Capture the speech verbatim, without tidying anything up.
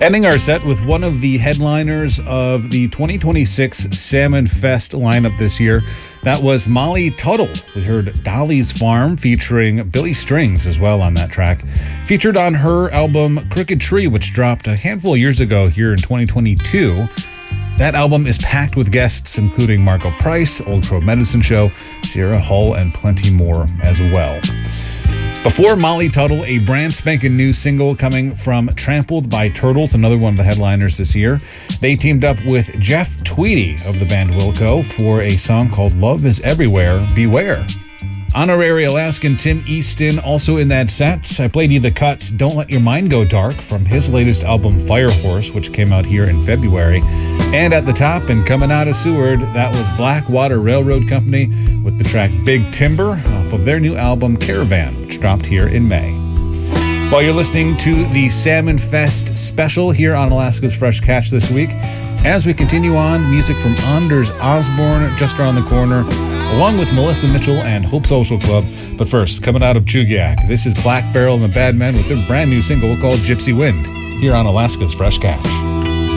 Ending our set with one of the headliners of the twenty twenty-six Salmon Fest lineup this year. That was Molly Tuttle. We heard Dolly's Farm featuring Billy Strings as well on that track. Featured on her album Crooked Tree, which dropped a handful of years ago here in twenty twenty-two. That album is packed with guests, including Margo Price, Old Crow Medicine Show, Sierra Hull, and plenty more as well. Before Molly Tuttle, a brand spanking new single coming from Trampled by Turtles, another one of the headliners this year. They teamed up with Jeff Tweedy of the band Wilco for a song called Love is Everywhere, Beware. Honorary Alaskan Tim Easton also in that set. I played you the cut Don't Let Your Mind Go Dark from his latest album Firehorse, which came out here in February. And at the top and coming out of Seward, that was Blackwater Railroad Company with the track Big Timber off of their new album Caravan, which dropped here in May. While you're listening to the Salmon Fest special here on Alaska's Fresh Catch this week, as we continue on, music from Anders Osborne just around the corner, along with Melissa Mitchell and Hope Social Club. But first, coming out of Chugiak, this is Black Barrel and the Bad Men with their brand new single called Gypsy Wind, here on Alaska's Fresh Catch.